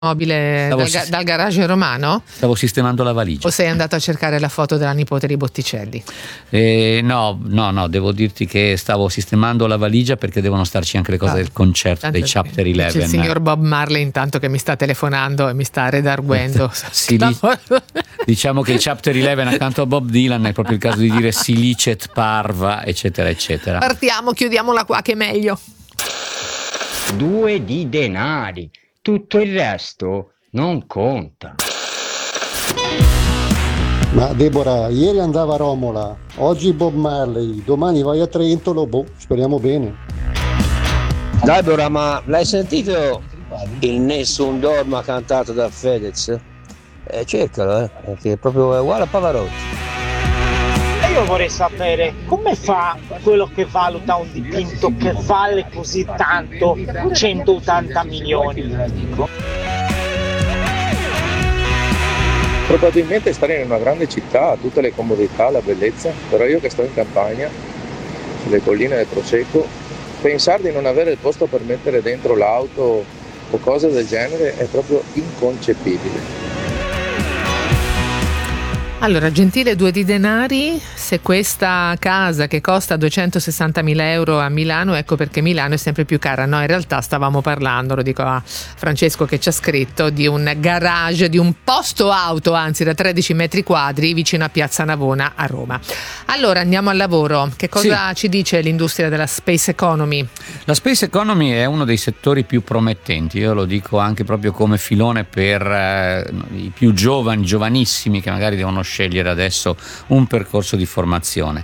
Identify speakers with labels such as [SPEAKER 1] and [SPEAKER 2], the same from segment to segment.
[SPEAKER 1] dal garage romano?
[SPEAKER 2] Stavo sistemando la valigia.
[SPEAKER 1] O sei andato a cercare la foto della nipote di Botticelli?
[SPEAKER 2] No, devo dirti che stavo sistemando la valigia perché devono starci anche le cose del concerto dei Chapter 11.
[SPEAKER 1] C'è il signor Bob Marley intanto che mi sta telefonando e mi sta redarguendo.
[SPEAKER 2] Sì, diciamo che i Chapter 11 accanto a Bob Dylan è proprio il caso di dire si licet parva, eccetera eccetera.
[SPEAKER 1] Partiamo, chiudiamola qua che è meglio.
[SPEAKER 3] 2 di denari, tutto il resto non conta.
[SPEAKER 4] Ma Deborah, ieri andava a Romola, oggi Bob Marley, domani vai a Trentolo, speriamo bene.
[SPEAKER 5] Deborah, ma l'hai sentito il Nessun Dorma cantato da Fedez? Cercalo, che è proprio uguale a Pavarotti.
[SPEAKER 6] E io vorrei sapere come fa quello che valuta un dipinto che vale così tanto, 180 milioni.
[SPEAKER 7] Probabilmente stare in una grande città ha tutte le comodità, la bellezza, però io che sto in campagna, sulle colline del Prosecco, pensare di non avere il posto per mettere dentro l'auto o cose del genere è proprio inconcepibile.
[SPEAKER 1] Allora, gentile 2 di denari, se questa casa che costa 260.000 euro a Milano, ecco perché Milano è sempre più cara. No, in realtà stavamo parlando, lo dico a Francesco che ci ha scritto, di un garage, di un posto auto, anzi da 13 metri quadri vicino a Piazza Navona a Roma. Allora, andiamo al lavoro. Che cosa ci dice l'industria della space economy?
[SPEAKER 2] La space economy è uno dei settori più promettenti, io lo dico anche proprio come filone per i più giovani, giovanissimi che magari devono scegliere adesso un percorso di formazione,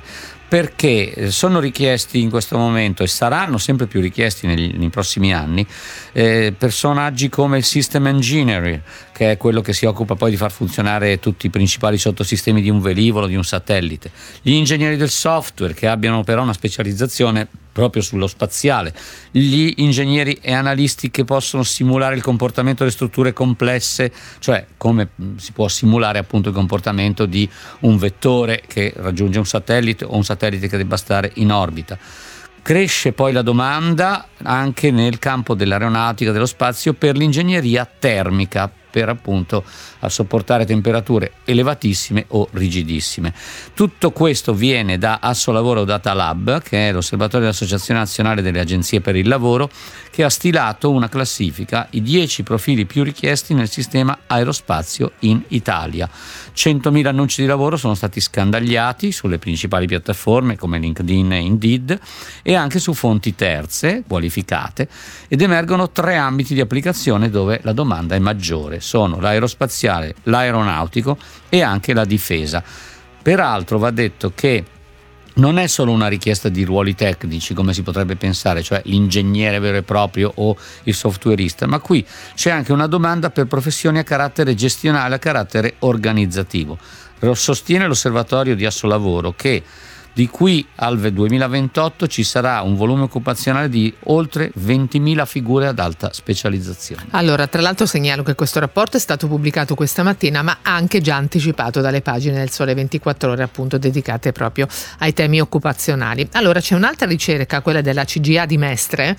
[SPEAKER 2] perché sono richiesti in questo momento e saranno sempre più richiesti nei prossimi anni personaggi come il system engineer, che è quello che si occupa poi di far funzionare tutti i principali sottosistemi di un velivolo, di un satellite, gli ingegneri del software che abbiano però una specializzazione proprio sullo spaziale, gli ingegneri e analisti che possono simulare il comportamento delle strutture complesse, cioè come si può simulare appunto il comportamento di un vettore che raggiunge un satellite o un satellite che debba stare in orbita. Cresce poi la domanda anche nel campo dell'aeronautica, dello spazio, per l'ingegneria termica, per appunto a sopportare temperature elevatissime o rigidissime. Tutto questo viene da Assolavoro Data Lab, che è l'osservatorio dell'Associazione Nazionale delle Agenzie per il Lavoro, che ha stilato una classifica, i 10 profili più richiesti nel sistema aerospazio in Italia. 100.000 annunci di lavoro sono stati scandagliati sulle principali piattaforme come LinkedIn e Indeed e anche su fonti terze qualificate, ed emergono 3 ambiti di applicazione dove la domanda è maggiore. Sono l'aerospaziale, l'aeronautico e anche la difesa. Peraltro va detto che non è solo una richiesta di ruoli tecnici come si potrebbe pensare, cioè l'ingegnere vero e proprio o il softwareista, ma qui c'è anche una domanda per professioni a carattere gestionale, a carattere organizzativo. Sostiene l'osservatorio di Assolavoro che di qui al 2028 ci sarà un volume occupazionale di oltre 20.000 figure ad alta specializzazione.
[SPEAKER 1] Allora, tra l'altro segnalo che questo rapporto è stato pubblicato questa mattina, ma anche già anticipato dalle pagine del Sole 24 Ore, appunto dedicate proprio ai temi occupazionali. Allora, c'è un'altra ricerca, quella della CGA di Mestre,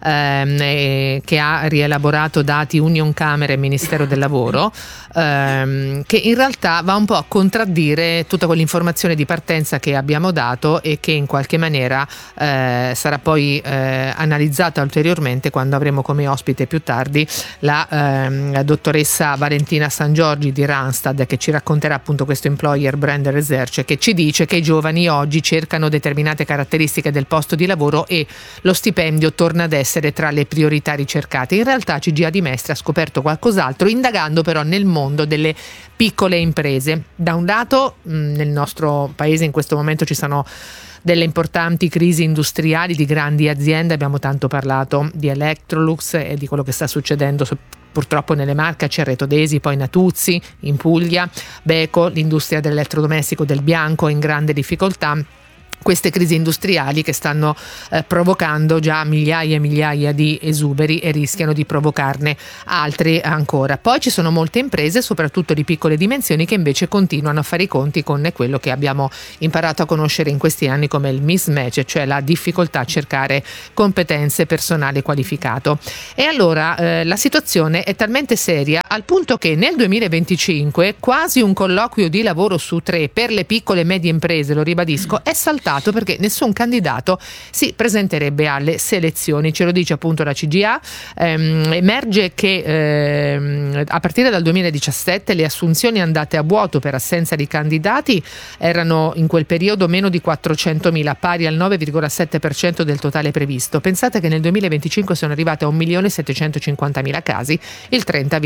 [SPEAKER 1] che ha rielaborato dati Unioncamere e Ministero del Lavoro, che in realtà va un po' a contraddire tutta quell'informazione di partenza che abbiamo dato e che in qualche maniera sarà poi analizzata ulteriormente quando avremo come ospite più tardi la dottoressa Valentina San Giorgi di Randstad, che ci racconterà appunto questo employer brand research, che ci dice che i giovani oggi cercano determinate caratteristiche del posto di lavoro e lo stipendio torna ad essere tra le priorità ricercate. In realtà CGA di Mestre ha scoperto qualcos'altro, indagando però nel mondo delle piccole imprese. Da un lato nel nostro paese in questo momento ci sono delle importanti crisi industriali di grandi aziende, abbiamo tanto parlato di Electrolux e di quello che sta succedendo purtroppo nelle Marche, Cerreto d'Esi, poi Natuzzi in Puglia, Beko, l'industria dell'elettrodomestico del bianco in grande difficoltà. queste crisi industriali che stanno provocando già migliaia e migliaia di esuberi e rischiano di provocarne altri ancora. Poi ci sono molte imprese, soprattutto di piccole dimensioni, che invece continuano a fare i conti con quello che abbiamo imparato a conoscere in questi anni come il mismatch, cioè la difficoltà a cercare competenze, personale qualificato. E allora la situazione è talmente seria al punto che nel 2025 quasi un colloquio di lavoro su 3 per le piccole e medie imprese, lo ribadisco, è saltato perché nessun candidato si presenterebbe alle selezioni. Ce lo dice appunto la CGA. Emerge che a partire dal 2017 le assunzioni andate a vuoto per assenza di candidati erano in quel periodo meno di 400.000, pari al 9,7% del totale previsto. Pensate che nel 2025 sono arrivate a 1.750.000 casi, il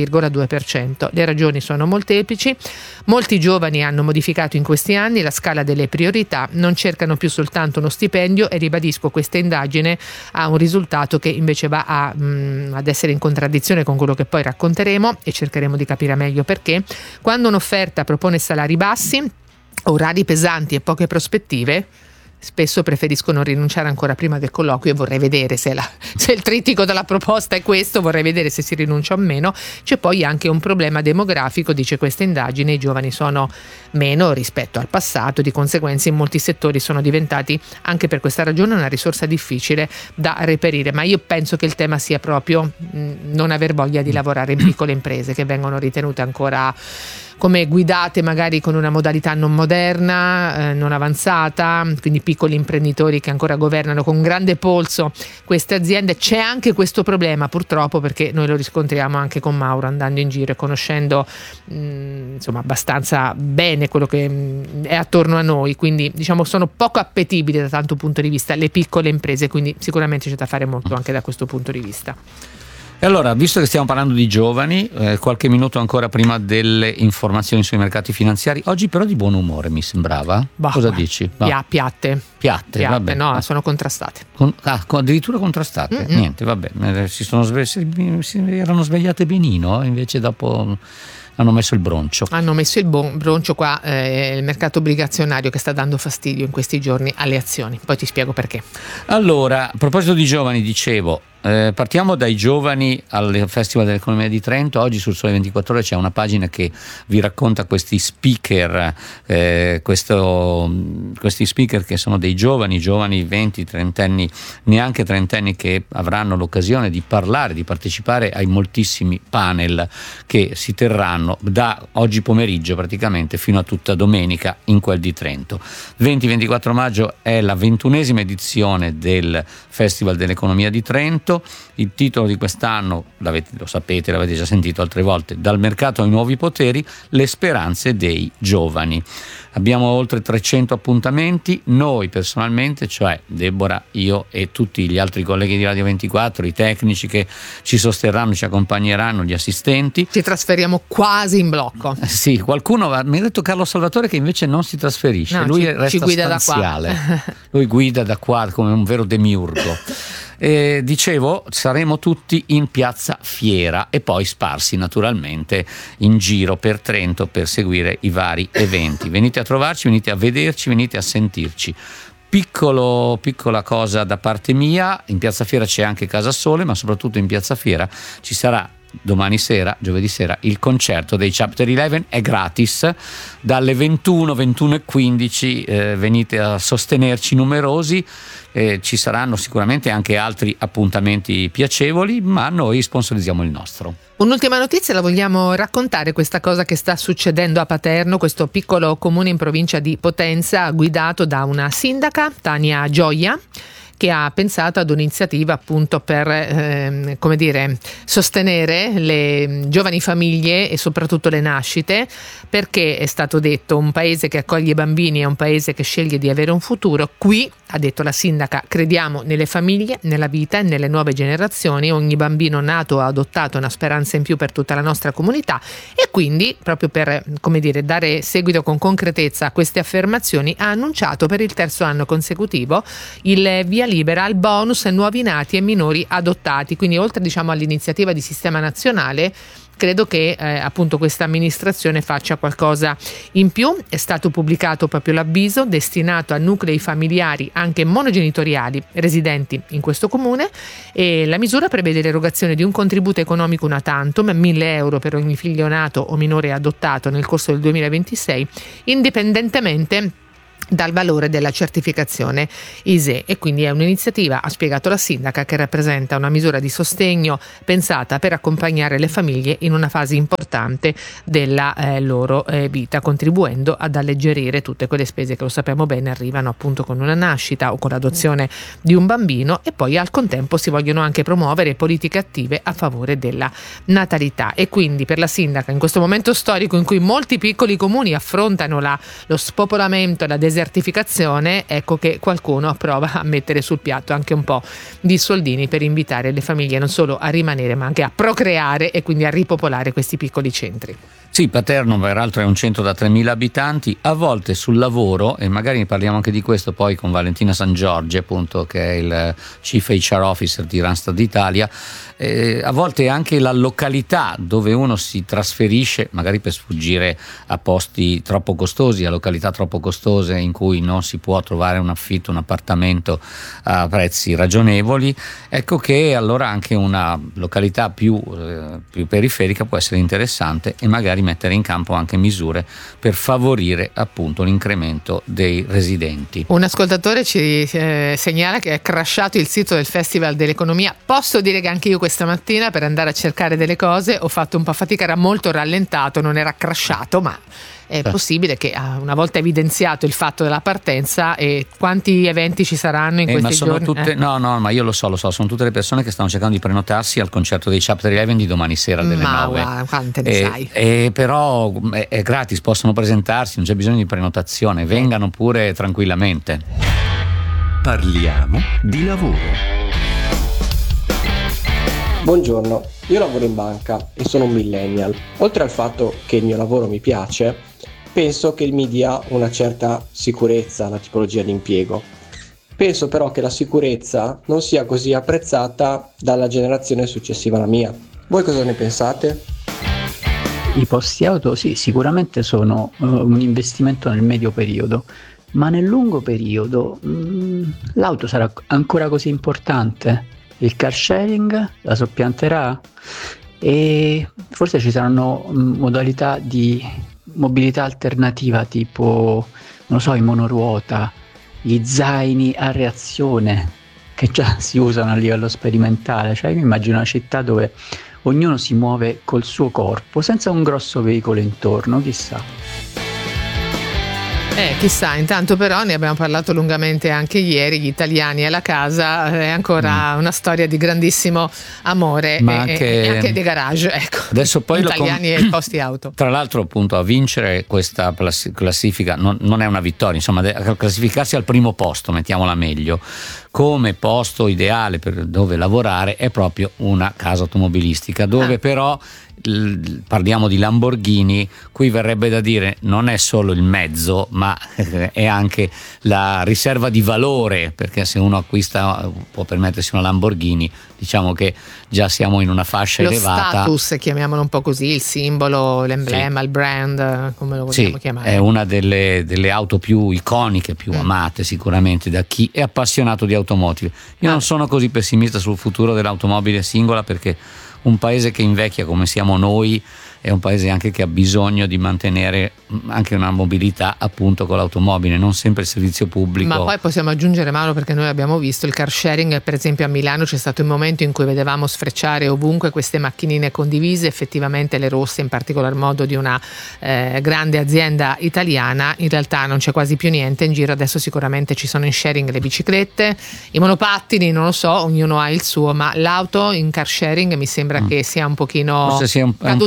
[SPEAKER 1] 30,2%. Le ragioni sono molteplici. Molti giovani hanno modificato in questi anni la scala delle priorità, non cercano più soltanto uno stipendio, e ribadisco, questa indagine ha un risultato che invece va ad essere in contraddizione con quello che poi racconteremo e cercheremo di capire meglio perché. Quando un'offerta propone salari bassi, orari pesanti e poche prospettive, spesso preferiscono rinunciare ancora prima del colloquio, e vorrei vedere se il trittico della proposta è questo, vorrei vedere se si rinuncia o meno. C'è poi anche un problema demografico, dice questa indagine, i giovani sono meno rispetto al passato, di conseguenza in molti settori sono diventati anche per questa ragione una risorsa difficile da reperire. Ma io penso che il tema sia proprio non aver voglia di lavorare in piccole imprese che vengono ritenute ancora come guidate magari con una modalità non moderna, non avanzata, quindi piccoli imprenditori che ancora governano con grande polso queste aziende. C'è anche questo problema purtroppo, perché noi lo riscontriamo anche con Mauro andando in giro e conoscendo insomma abbastanza bene quello che è attorno a noi, quindi diciamo sono poco appetibili da tanto punto di vista le piccole imprese, quindi sicuramente c'è da fare molto anche da questo punto di vista.
[SPEAKER 2] E allora, visto che stiamo parlando di giovani, qualche minuto ancora prima delle informazioni sui mercati finanziari. Oggi però di buon umore mi sembrava. Cosa dici?
[SPEAKER 1] Piatte,
[SPEAKER 2] vabbè.
[SPEAKER 1] No, sono contrastate.
[SPEAKER 2] Addirittura contrastate. Niente, vabbè, si erano svegliate benino, invece dopo hanno messo il broncio.
[SPEAKER 1] Broncio qua, il mercato obbligazionario che sta dando fastidio in questi giorni alle azioni. Poi ti spiego perché.
[SPEAKER 2] Allora, a proposito di giovani, dicevo, partiamo dai giovani al Festival dell'Economia di Trento. Oggi sul Sole 24 Ore c'è una pagina che vi racconta questi speaker, questi speaker che sono dei giovani 20, 30 anni, neanche 30 anni, che avranno l'occasione di parlare, di partecipare ai moltissimi panel che si terranno da oggi pomeriggio praticamente fino a tutta domenica in quel di Trento. 20-24 maggio è la 21esima edizione del Festival dell'Economia di Trento. Il titolo di quest'anno, lo sapete, l'avete già sentito altre volte: dal mercato ai nuovi poteri, le speranze dei giovani. Abbiamo oltre 300 appuntamenti. Noi personalmente, cioè Deborah, io e tutti gli altri colleghi di Radio 24, i tecnici che ci sosterranno, ci accompagneranno, gli assistenti.
[SPEAKER 1] Ci trasferiamo quasi in blocco.
[SPEAKER 2] Sì, qualcuno mi ha detto Carlo Salvatore che invece non si trasferisce, lui resta
[SPEAKER 1] guida
[SPEAKER 2] stanziale.
[SPEAKER 1] da qua.
[SPEAKER 2] Lui guida da qua come un vero demiurgo. Dicevo, saremo tutti in Piazza Fiera e poi sparsi naturalmente in giro per Trento per seguire i vari eventi. Venite a trovarci, venite a vederci, venite a sentirci. Piccola cosa da parte mia: in Piazza Fiera c'è anche Casa Sole, ma soprattutto in Piazza Fiera ci sarà domani sera, giovedì sera, il concerto dei Chapter 11. È gratis dalle 21:15. Venite a sostenerci numerosi. Ci saranno sicuramente anche altri appuntamenti piacevoli, ma noi sponsorizziamo il nostro.
[SPEAKER 1] Un'ultima notizia la vogliamo raccontare, questa cosa che sta succedendo a Paterno, questo piccolo comune in provincia di Potenza guidato da una sindaca, Tania Gioia, che ha pensato ad un'iniziativa appunto per sostenere le giovani famiglie e soprattutto le nascite, perché è stato detto un paese che accoglie i bambini è un paese che sceglie di avere un futuro. Qui, ha detto la sindaca, crediamo nelle famiglie, nella vita e nelle nuove generazioni. Ogni bambino nato o adottato è una speranza in più per tutta la nostra comunità, e quindi proprio per dare seguito con concretezza a queste affermazioni ha annunciato per il 3° anno consecutivo il via libera al bonus nuovi nati e minori adottati. Quindi oltre all'iniziativa di sistema nazionale, credo che appunto questa amministrazione faccia qualcosa in più. È stato pubblicato proprio l'avviso destinato a nuclei familiari anche monogenitoriali residenti in questo comune, e la misura prevede l'erogazione di un contributo economico una tantum, 1.000 euro per ogni figlio nato o minore adottato nel corso del 2026, indipendentemente dal valore della certificazione ISEE, e quindi è un'iniziativa, ha spiegato la sindaca, che rappresenta una misura di sostegno pensata per accompagnare le famiglie in una fase importante della loro vita, contribuendo ad alleggerire tutte quelle spese che, lo sappiamo bene, arrivano appunto con una nascita o con l'adozione di un bambino, e poi al contempo si vogliono anche promuovere politiche attive a favore della natalità. E quindi per la sindaca, in questo momento storico in cui molti piccoli comuni affrontano lo spopolamento e la desertificazione, ecco che qualcuno prova a mettere sul piatto anche un po' di soldini per invitare le famiglie non solo a rimanere ma anche a procreare e quindi a ripopolare questi piccoli centri.
[SPEAKER 2] Sì, Paterno peraltro è un centro da 3.000 abitanti, a volte sul lavoro, e magari parliamo anche di questo poi con Valentina San Giorgi, appunto, che è il Chief HR Officer di Randstad Italia, a volte anche la località dove uno si trasferisce, magari per sfuggire a posti troppo costosi, a località troppo costose in cui non si può trovare un affitto, un appartamento a prezzi ragionevoli, ecco che allora anche una località più periferica può essere interessante, e magari mettere in campo anche misure per favorire appunto l'incremento dei residenti.
[SPEAKER 1] Un ascoltatore ci segnala che è crashato il sito del Festival dell'Economia. Posso dire che anche io questa mattina, per andare a cercare delle cose, ho fatto un po' fatica, era molto rallentato, non era crashato, ma è possibile che una volta evidenziato il fatto della partenza, e quanti eventi ci saranno in questi giorni?
[SPEAKER 2] No, ma io lo so, sono tutte le persone che stanno cercando di prenotarsi al concerto dei Chapter 11 di domani sera delle 9.
[SPEAKER 1] Ma quante ne sai?
[SPEAKER 2] Però è gratis, possono presentarsi, non c'è bisogno di prenotazione, vengano pure tranquillamente.
[SPEAKER 8] Parliamo di lavoro.
[SPEAKER 9] Buongiorno, io lavoro in banca e sono un millennial. Oltre al fatto che il mio lavoro mi piace, penso che mi dia una certa sicurezza la tipologia di impiego. Penso però che la sicurezza non sia così apprezzata dalla generazione successiva alla mia. Voi cosa ne pensate?
[SPEAKER 10] I posti auto sì, sicuramente sono un investimento nel medio periodo, ma nel lungo periodo l'auto sarà ancora così importante? Il car sharing la soppianterà? E forse ci saranno modalità di mobilità alternativa, tipo, non lo so, i monoruota, gli zaini a reazione che già si usano a livello sperimentale. Cioè io mi immagino una città dove ognuno si muove col suo corpo senza un grosso veicolo intorno, chissà.
[SPEAKER 1] Chissà, intanto però ne abbiamo parlato lungamente anche ieri, gli italiani alla casa è ancora una storia di grandissimo amore,
[SPEAKER 2] ma
[SPEAKER 1] e anche dei garage, ecco.
[SPEAKER 2] Adesso poi
[SPEAKER 1] italiani e posti auto.
[SPEAKER 2] Tra l'altro appunto a vincere questa classifica non è una vittoria, insomma a classificarsi al primo posto, mettiamola meglio, come posto ideale per dove lavorare è proprio una casa automobilistica, dove però parliamo di Lamborghini, qui verrebbe da dire non è solo il mezzo ma è anche la riserva di valore, perché se uno acquista, può permettersi una Lamborghini, diciamo che già siamo in una fascia elevata.
[SPEAKER 1] Lo status, chiamiamolo un po' così, il simbolo, l'emblema, il brand, come lo vogliamo chiamare.
[SPEAKER 2] È una delle auto più iconiche, più amate sicuramente da chi è appassionato di automotive. Io non sono così pessimista sul futuro dell'automobile singola, perché un paese che invecchia come siamo noi è un paese anche che ha bisogno di mantenere anche una mobilità appunto con l'automobile, non sempre il servizio pubblico.
[SPEAKER 1] Ma poi possiamo aggiungere, Mauro, perché noi abbiamo visto il car sharing, per esempio a Milano c'è stato un momento in cui vedevamo sfrecciare ovunque queste macchinine condivise, effettivamente le rosse in particolar modo di una grande azienda italiana. In realtà non c'è quasi più niente in giro, adesso sicuramente ci sono in sharing le biciclette, i monopattini, non lo so, ognuno ha il suo, ma l'auto in car sharing mi sembra che sia un pochino caduta in disgrazia.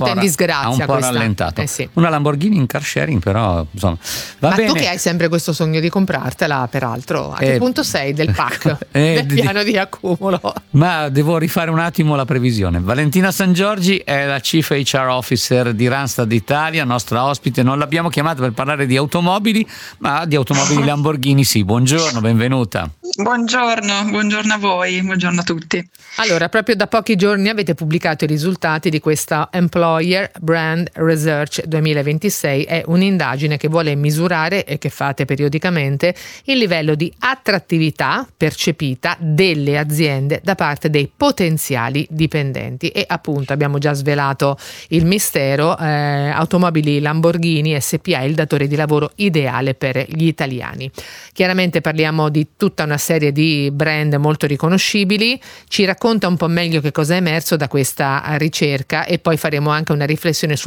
[SPEAKER 1] grazie
[SPEAKER 2] ha un po' rallentato.
[SPEAKER 1] Sì.
[SPEAKER 2] Una Lamborghini in car sharing, però insomma va bene.
[SPEAKER 1] Ma tu che hai sempre questo sogno di comprartela, peraltro, a che punto sei del pack, del piano di accumulo?
[SPEAKER 2] Ma devo rifare un attimo la previsione. Valentina Sangiorgi è la Chief HR Officer di Randstad Italia, nostra ospite. Non l'abbiamo chiamata per parlare di automobili, ma di automobili Lamborghini sì. Buongiorno, benvenuta.
[SPEAKER 11] Buongiorno a voi, buongiorno a tutti.
[SPEAKER 1] Allora, proprio da pochi giorni avete pubblicato i risultati di questa Employer Brand Research 2026. È un'indagine che vuole misurare e che fate periodicamente il livello di attrattività percepita delle aziende da parte dei potenziali dipendenti. E appunto abbiamo già svelato il mistero, Automobili Lamborghini SPA è il datore di lavoro ideale per gli italiani. Chiaramente parliamo di tutta una serie di brand molto riconoscibili. Ci racconta un po' meglio che cosa è emerso da questa ricerca e poi faremo anche una riflessione sul